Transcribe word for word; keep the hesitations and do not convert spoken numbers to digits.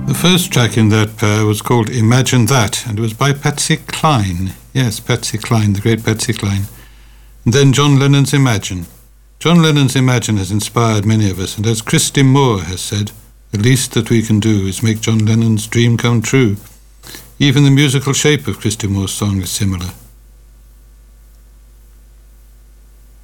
The first track in that pair was called Imagine That, and it was by Patsy Cline. Yes, Patsy Cline, the great Patsy Cline. And then John Lennon's Imagine. John Lennon's Imagine has inspired many of us, and as Christy Moore has said, the least that we can do is make John Lennon's dream come true. Even the musical shape of Christy Moore's song is similar.